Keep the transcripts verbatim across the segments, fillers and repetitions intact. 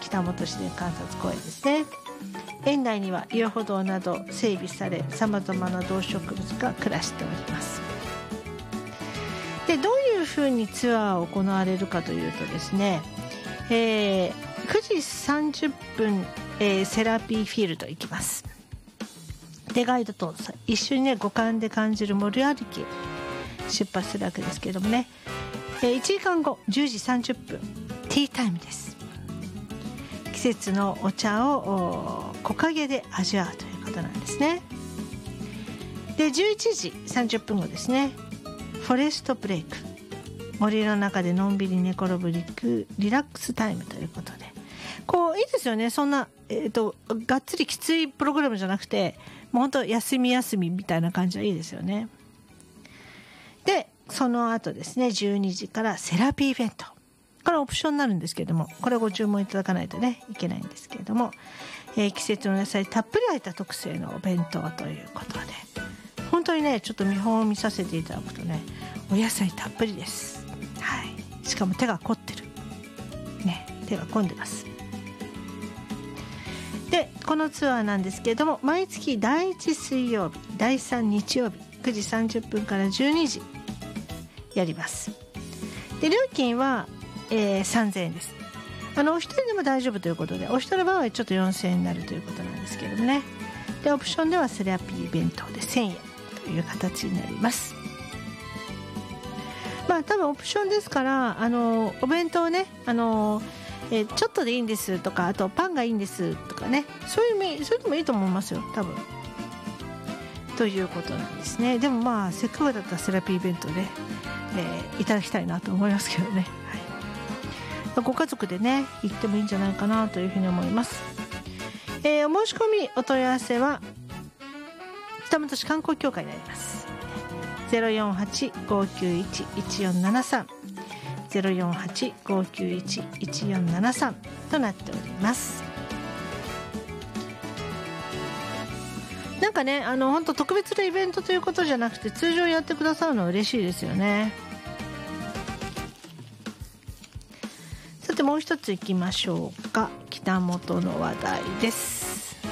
北本自然観察公園ですね。園内には遊歩道など整備され、さまざまな動植物が暮らしております。でどういうふうにツアーを行われるかというとですね、えー、くじさんじゅっぷん、えー、セラピーフィールド行きます。でガイドと一緒にね五感で感じる森歩き出発するわけですけれどもね、えー、いちじかんごじゅうじさんじゅっぷんティータイムです。季節のお茶を木陰で味わうということなんですね。でじゅういちじさんじゅっぷんごですね、フォレストブレイク、森の中でのんびり寝転ぶリラックスタイムということで、こういいですよね。そんな、えーと、がっつりきついプログラムじゃなくて、もう本当休み休みみたいな感じはいいですよね。でその後ですね、じゅうにじからセラピーイベント、これオプションになるんですけれども、これご注文いただかないとねいけないんですけれども、えー、季節の野菜たっぷり入った特製のお弁当ということで、本当にねちょっと見本を見させていただくとね、お野菜たっぷりです、はい、しかも手が凝ってるね、手が込んでます。でこのツアーなんですけれども、毎月だいいち水曜日だいさん日曜日くじさんじゅっぷんからじゅうにじやります。で料金は、えー、さんぜんえんです。あのお一人でも大丈夫ということで、お一人の場合はちょっとよんせんえんになるということなんですけれどもね。でオプションではセラピー弁当でせんえんという形になります。まあ多分オプションですから、あのお弁当ね、あの、えー、ちょっとでいいんですとか、あとパンがいいんですとかね、そういう意味、それでもいいと思いますよ多分、ということなんですね。でもまあせっかくだったらセラピー弁当で、えー、いただきたいなと思いますけどね、はい、ご家族でね行ってもいいんじゃないかなというふうに思います。えー、お申し込みお問い合わせは北本市観光協会になります。 ゼロよんはち ごきゅういち いちよんななさん ゼロよんはち ごきゅういち いちよんななさんとなっております。なんかね、あの本当特別なイベントということじゃなくて、通常やってくださるのは嬉しいですよね。さてもう一ついきましょうか。北本の話題です。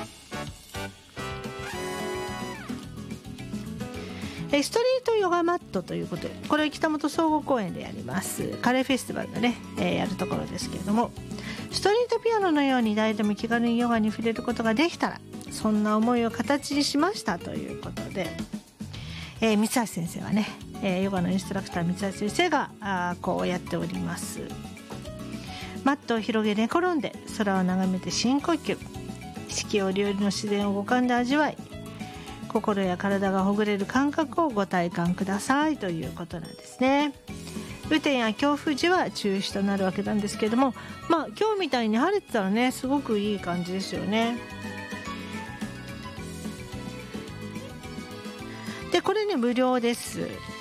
ストリートヨガマットということで、これ北本総合公園でやりますカレーフェスティバルがね、えー、やるところですけれども、ストリートピアノのように誰でも気軽にヨガに触れることができたら、そんな思いを形にしましたということで、えー、三橋先生はね、えー、ヨガのインストラクター三橋先生があこうやっております。マットを広げ寝転んで空を眺めて深呼吸、四季折々の自然を五感で味わい、心や体がほぐれる感覚をご体感くださいということなんですね。雨天や強風時は中止となるわけなんですけれども、まあ今日みたいに晴れてたらねすごくいい感じですよね。でこれね無料です。